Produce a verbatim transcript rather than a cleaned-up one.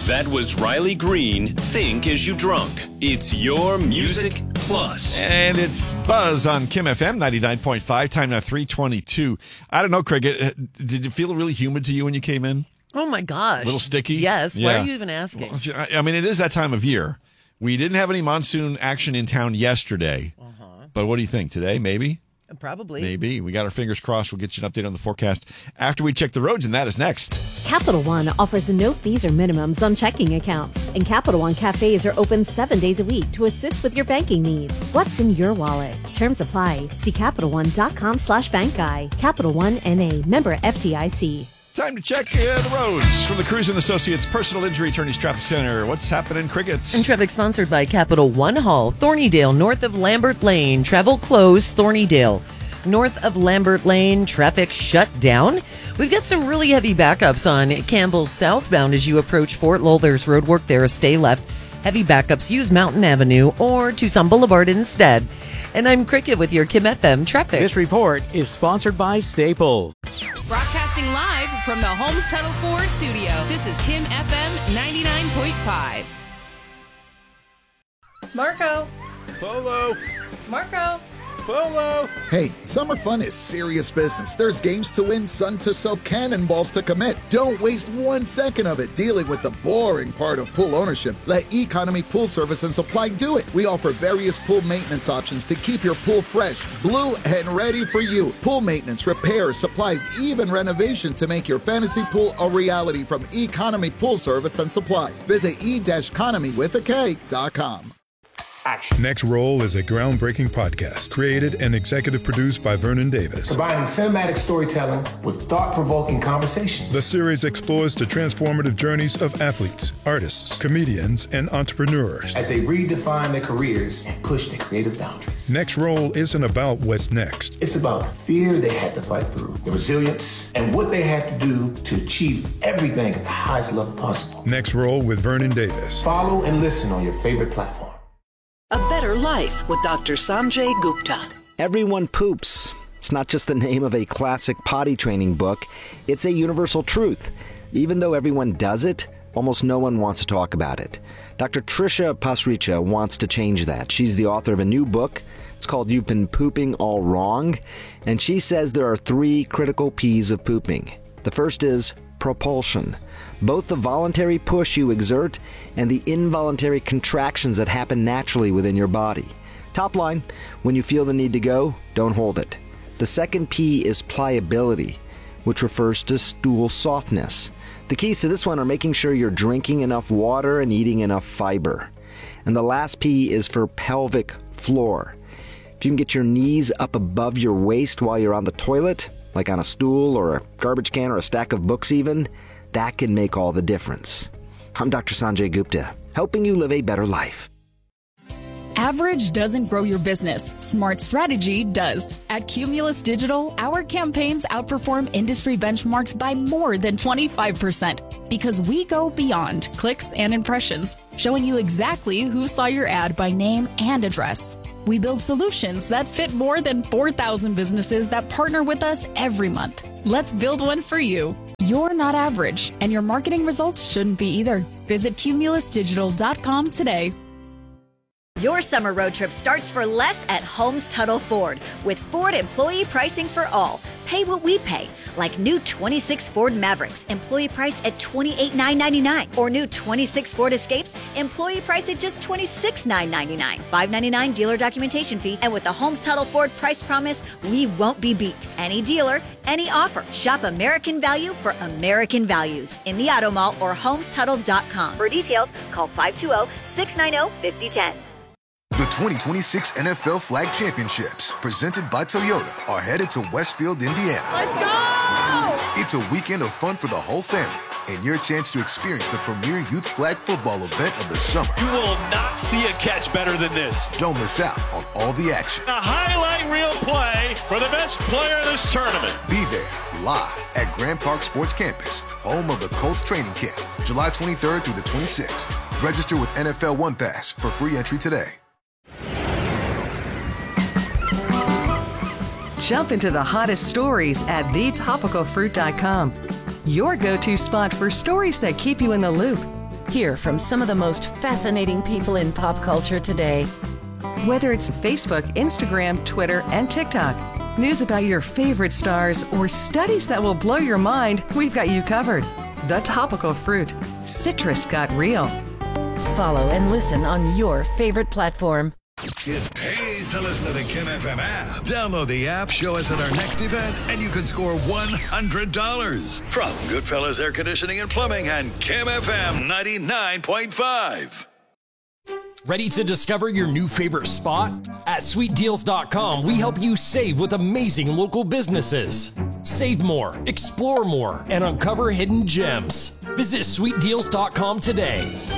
That was Riley Green, Think As You Drunk. It's your Music Plus. And it's Buzz on Kim F M ninety-nine point five. Time now three twenty-two. I don't know, Craig, did it feel really humid to you when you came in? Oh, my gosh. A little sticky? Yes. Yeah. Why are you even asking? Well, I mean, it is that time of year. We didn't have any monsoon action in town yesterday. Uh-huh. But what do you think? Today, maybe? Probably. Maybe. We got our fingers crossed. We'll get you an update on the forecast after we check the roads, and that is next. Capital One offers no fees or minimums on checking accounts, and Capital One cafes are open seven days a week to assist with your banking needs. What's in your wallet? Terms apply. See CapitalOne.com slash bank guy. Capital One N A. Member F D I C. Time to check uh, the roads from the Cruise and Associates Personal Injury Attorneys Traffic Center. What's happening, Crickets? And traffic sponsored by Capital One Hall, Thornydale, north of Lambert Lane. Travel closed, Thornydale. North of Lambert Lane, traffic shut down. We've got some really heavy backups on Campbell southbound as you approach Fort Lowell. There's roadwork there. Stay left. Heavy backups. Use Mountain Avenue or Tucson Boulevard instead. And I'm Cricket with your Kim F M traffic. This report is sponsored by Staples. Broadcasting live from the Holmes Tuttle four studio, this is Kim F M ninety-nine point five. Marco. Polo. Marco. Polo. Hey, summer fun is serious business. There's games to win, sun to soak, cannonballs to commit. Don't waste one second of it dealing with the boring part of pool ownership. Let Economy Pool Service and Supply do it. We offer various pool maintenance options to keep your pool fresh, blue, and ready for you. Pool maintenance, repairs, supplies, even renovation to make your fantasy pool a reality from Economy Pool Service and Supply. Visit e-economy with a K dot com. Action. Next Roll is a groundbreaking podcast created and executive produced by Vernon Davis. Combining cinematic storytelling with thought-provoking conversations. The series explores the transformative journeys of athletes, artists, comedians, and entrepreneurs as they redefine their careers and push their creative boundaries. Next Roll isn't about what's next. It's about the fear they had to fight through, the resilience, and what they had to do to achieve everything at the highest level possible. Next Roll with Vernon Davis. Follow and listen on your favorite platform. A Better Life with Doctor Sanjay Gupta. Everyone poops. It's not just the name of a classic potty training book. It's a universal truth. Even though everyone does it, almost no one wants to talk about it. Doctor Trisha Pasricha wants to change that. She's the author of a new book. It's called You've Been Pooping All Wrong. And she says there are three critical P's of pooping. The first is propulsion. Both the voluntary push you exert and the involuntary contractions that happen naturally within your body. Top line, when you feel the need to go, don't hold it. The second P is pliability, which refers to stool softness. The keys to this one are making sure you're drinking enough water and eating enough fiber. And the last P is for pelvic floor. If you can get your knees up above your waist while you're on the toilet, like on a stool or a garbage can or a stack of books even, that can make all the difference. I'm Doctor Sanjay Gupta, helping you live a better life. Average doesn't grow your business. Smart strategy does. At Cumulus Digital, our campaigns outperform industry benchmarks by more than twenty-five percent because we go beyond clicks and impressions, showing you exactly who saw your ad by name and address. We build solutions that fit more than four thousand businesses that partner with us every month. Let's build one for you. You're not average, and your marketing results shouldn't be either. Visit cumulus digital dot com today. Your summer road trip starts for less at Holmes Tuttle Ford with Ford employee pricing for all. Pay what we pay, like new twenty-six Ford Mavericks, employee priced at twenty-eight thousand nine hundred ninety-nine dollars, or new twenty-six Ford Escapes, employee priced at just twenty-six thousand nine hundred ninety-nine dollars. five hundred ninety-nine dollars dealer documentation fee, and with the Holmes Tuttle Ford price promise, we won't be beat. Any dealer, any offer. Shop American value for American values in the Auto Mall or homes tuttle dot com. For details, call five two zero, six nine zero, five zero one zero. The twenty twenty-six N F L Flag Championships, presented by Toyota, are headed to Westfield, Indiana. Let's go! It's a weekend of fun for the whole family and your chance to experience the premier youth flag football event of the summer. You will not see a catch better than this. Don't miss out on all the action. A highlight reel play for the best player in this tournament. Be there live at Grand Park Sports Campus, home of the Colts training camp, July twenty-third through the twenty-sixth. Register with N F L One Pass for free entry today. Jump into the hottest stories at the topical fruit dot com. Your go-to spot for stories that keep you in the loop. Hear from some of the most fascinating people in pop culture today. Whether it's Facebook, Instagram, Twitter, and TikTok, news about your favorite stars, or studies that will blow your mind, we've got you covered. The Topical Fruit. Citrus got real. Follow and listen on your favorite platform. It pays to listen to the Kim F M app. Download the app, show us at our next event, and you can score one hundred dollars from Goodfellas Air Conditioning and Plumbing and Kim F M ninety-nine point five. Ready to discover your new favorite spot? At sweet deals dot com, we help you save with amazing local businesses. Save more, explore more, and uncover hidden gems. Visit sweet deals dot com today.